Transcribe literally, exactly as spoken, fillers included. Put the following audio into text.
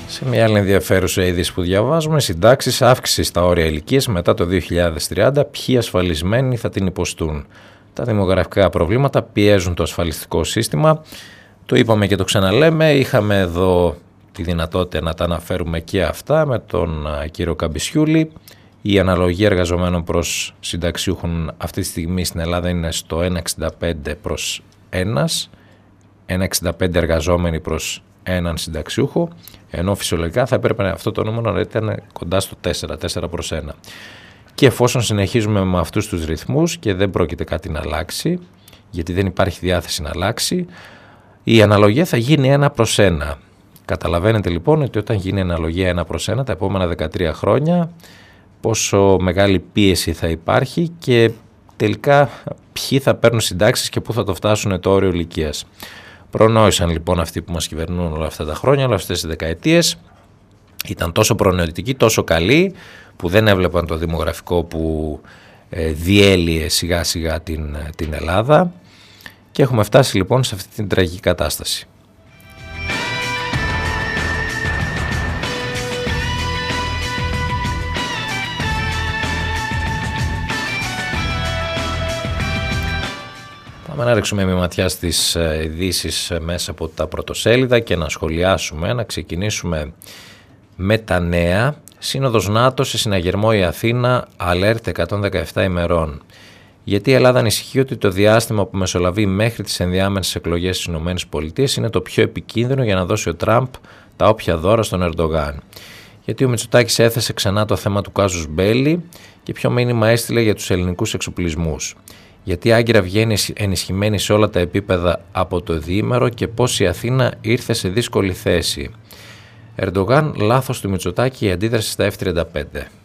Σε μια άλλη ενδιαφέρουσα είδηση που διαβάζουμε, συντάξεις, αύξηση στα όρια ηλικίας μετά το δύο χιλιάδες τριάντα, ποιοι ασφαλισμένοι θα την υποστούν. Τα δημογραφικά προβλήματα πιέζουν το ασφαλιστικό σύστημα. Το είπαμε και το ξαναλέμε, είχαμε εδώ τη δυνατότητα να τα αναφέρουμε και αυτά με τον κύριο Καμπισιούλη. Η αναλογία εργαζομένων προς συνταξιούχων αυτή τη στιγμή στην Ελλάδα είναι στο ένα κόμμα εξήντα πέντε προς ένα, ένα κόμμα εξήντα πέντε εργαζόμενοι προς έναν συνταξιούχο, ενώ φυσιολογικά θα έπρεπε αυτό το νούμερο να ήταν κοντά στο τέσσερα, τέσσερα προς ένα. Και εφόσον συνεχίζουμε με αυτούς τους ρυθμούς και δεν πρόκειται κάτι να αλλάξει, γιατί δεν υπάρχει διάθεση να αλλάξει, η αναλογία θα γίνει ένα προς ένα. Καταλαβαίνετε λοιπόν ότι όταν γίνει αναλογία ένα προς ένα τα επόμενα δεκατρία χρόνια, πόσο μεγάλη πίεση θα υπάρχει και τελικά ποιοι θα παίρνουν συντάξεις και πού θα το φτάσουν το όριο ηλικίας. Προνόησαν λοιπόν αυτοί που μας κυβερνούν όλα αυτά τα χρόνια, όλες αυτές τις δεκαετίες. Ήταν τόσο προνοητικοί, τόσο καλοί, που δεν έβλεπαν το δημογραφικό που ε, διέλυε σιγά σιγά την, την Ελλάδα, και έχουμε φτάσει λοιπόν σε αυτή την τραγική κατάσταση. Πάμε να ρίξουμε μια ματιά στις ειδήσεις μέσα από τα πρωτοσέλιδα και να σχολιάσουμε, να ξεκινήσουμε με τα νέα. Σύνοδος ΝΑΤΟ σε συναγερμό η Αθήνα, alert εκατόν δεκαεπτά ημερών. Γιατί η Ελλάδα ανησυχεί ότι το διάστημα που μεσολαβεί μέχρι τις ενδιάμεσες εκλογές στις ΗΠΑ είναι το πιο επικίνδυνο για να δώσει ο Τραμπ τα όποια δώρα στον Ερντογάν. Γιατί ο Μητσοτάκης έθεσε ξανά το θέμα του κάζους Μπέλι και ποιο μήνυμα έστειλε για τους ελληνικούς εξοπλισμούς. Γιατί η Άγκυρα βγαίνει ενισχυμένη σε όλα τα επίπεδα από το διήμερο και πώς η Αθήνα ήρθε σε δύσκολη θέση. Ερντογάν, λάθος του Μητσοτάκη η αντίδραση στα εφ τριάντα πέντε.